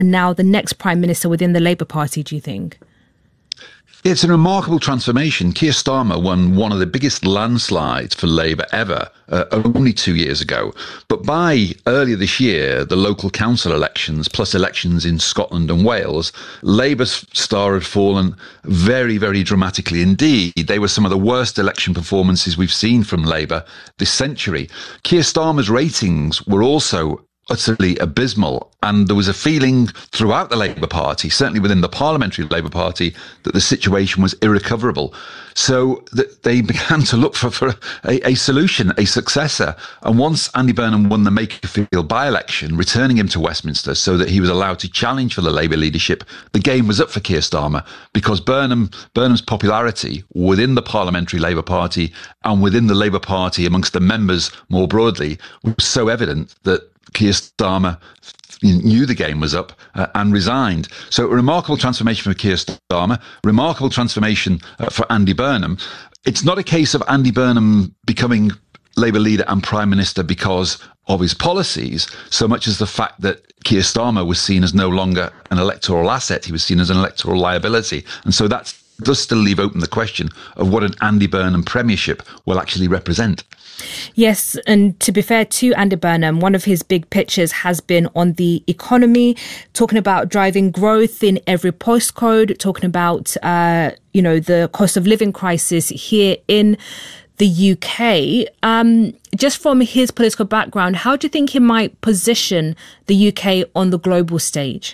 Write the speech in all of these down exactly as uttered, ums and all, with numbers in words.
now the next Prime Minister within the Labour Party, do you think? It's a remarkable transformation. Keir Starmer won one of the biggest landslides for Labour ever, uh, only two years ago. But by earlier this year, the local council elections, plus elections in Scotland and Wales, Labour's star had fallen very, very dramatically indeed. They were some of the worst election performances we've seen from Labour this century. Keir Starmer's ratings were also utterly abysmal, and there was a feeling throughout the Labour Party, certainly within the Parliamentary Labour Party, that the situation was irrecoverable. So that they began to look for, for a, a solution, a successor. And once Andy Burnham won the Makerfield by-election, returning him to Westminster so that he was allowed to challenge for the Labour leadership, the game was up for Keir Starmer, because Burnham Burnham's popularity within the Parliamentary Labour Party and within the Labour Party amongst the members more broadly was so evident that Keir Starmer knew the game was up uh, and resigned. So a remarkable transformation for Keir Starmer, remarkable transformation uh, for Andy Burnham. It's not a case of Andy Burnham becoming Labour leader and Prime Minister because of his policies, so much as the fact that Keir Starmer was seen as no longer an electoral asset. He was seen as an electoral liability. And so that does still leave open the question of what an Andy Burnham premiership will actually represent. Yes, and to be fair to Andy Burnham, one of his big pitches has been on the economy, talking about driving growth in every postcode, talking about, uh, you know, the cost of living crisis here in the U K. Um, just from his political background, how do you think he might position the U K on the global stage?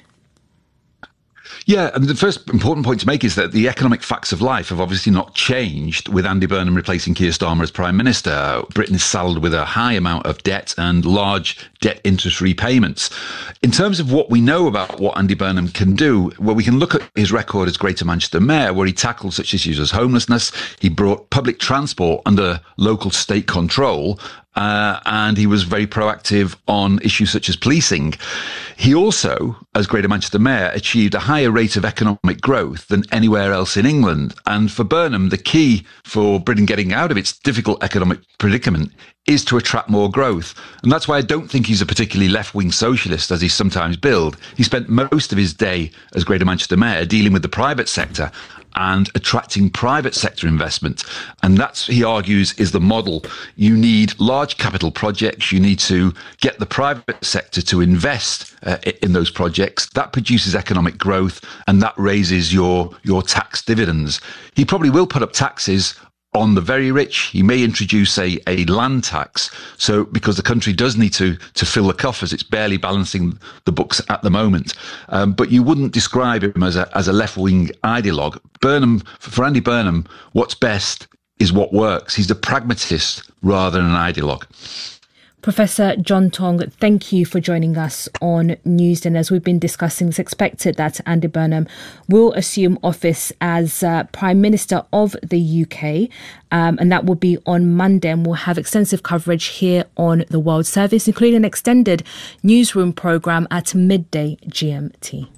Yeah, and the first important point to make is that the economic facts of life have obviously not changed with Andy Burnham replacing Keir Starmer as Prime Minister. Britain is saddled with a high amount of debt and large debt interest repayments. In terms of what we know about what Andy Burnham can do, well, we can look at his record as Greater Manchester Mayor, where he tackled such issues as homelessness. He brought public transport under local state control. Uh, and he was very proactive on issues such as policing. He also, as Greater Manchester Mayor, achieved a higher rate of economic growth than anywhere else in England. And for Burnham, the key for Britain getting out of its difficult economic predicament is to attract more growth. And that's why I don't think he's a particularly left-wing socialist, as he's sometimes billed. He spent most of his day as Greater Manchester Mayor dealing with the private sector and attracting private sector investment. And that's, he argues, is the model. You need large capital projects. You need to get the private sector to invest uh, in those projects. That produces economic growth, and that raises your, your tax dividends. He probably will put up taxes on the very rich. He may introduce a, a land tax. So because the country does need to, to fill the coffers, it's barely balancing the books at the moment. Um, but you wouldn't describe him as a, as a left-wing ideologue. Burnham, for Andy Burnham, what's best is what works. He's a pragmatist rather than an ideologue. Professor John Tong, thank you for joining us on Newsday. As we've been discussing, it's expected that Andy Burnham will assume office as uh, Prime Minister of the U K, um, and that will be on Monday. And we'll have extensive coverage here on the World Service, including an extended newsroom programme at midday G M T.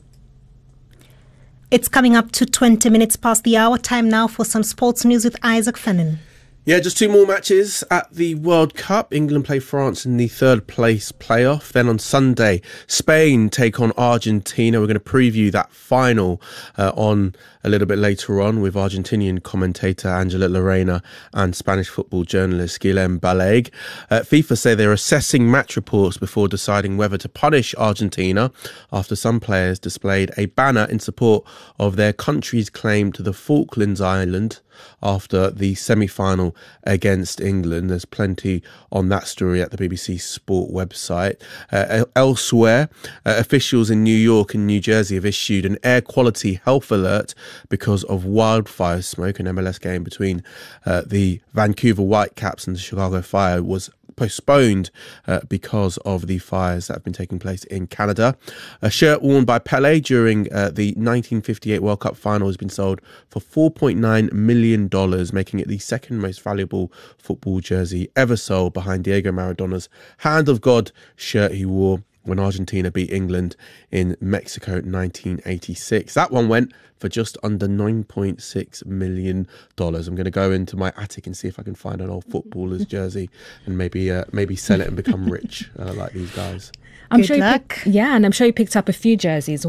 It's coming up to twenty minutes past the hour. Time now for some sports news with Isaac Fennan. Yeah, just two more matches at the World Cup. England play France in the third place playoff. Then on Sunday, Spain take on Argentina. We're going to preview that final uh, on a little bit later on with Argentinian commentator Angela Lorena and Spanish football journalist Guillem Baleg. Uh, FIFA say they're assessing match reports before deciding whether to punish Argentina after some players displayed a banner in support of their country's claim to the Falklands Island after the semi-final against England. There's plenty on that story at the B B C Sport website. Uh, elsewhere, uh, officials in New York and New Jersey have issued an air quality health alert because of wildfire smoke. An M L S game between uh, the Vancouver Whitecaps and the Chicago Fire was postponed uh, because of the fires that have been taking place in Canada. A shirt worn by Pelé during uh, the nineteen fifty-eight World Cup final has been sold for four point nine million dollars, making it the second most valuable football jersey ever sold, behind Diego Maradona's Hand of God shirt he wore when Argentina beat England in Mexico nineteen eighty-six. That one went for just under nine point six million dollars. I'm going to go into my attic and see if I can find an old footballer's jersey and maybe uh, maybe sell it and become rich uh, like these guys. I'm Good sure you luck. pick, yeah, and I'm sure you picked up a few jerseys